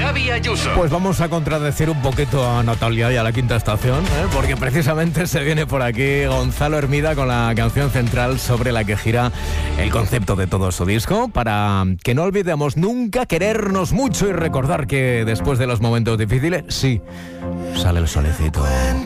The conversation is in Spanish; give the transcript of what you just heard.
Xavi Ayuso. Pues vamos a contradecir un poquito a Natalia y a la Quinta Estación, porque precisamente se viene por aquí Gonzalo Hermida con la canción central sobre la que gira el concepto de todo su disco, para que no olvidemos nunca querernos mucho y recordar que después de los momentos difíciles, sí, sale el solecito.